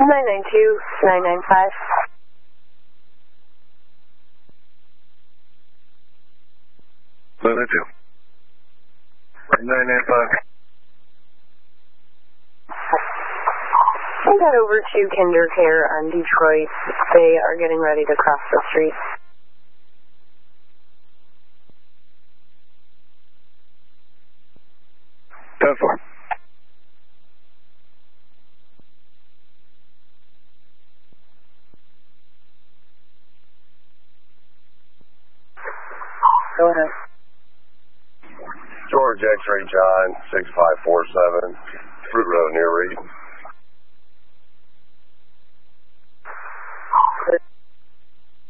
992-995. 992. 995. I got over to Kinder Care on Detroit. They are getting ready to cross the street. Ten four. Go ahead. George X-Ray John, 6547, Fruit Road near Reed.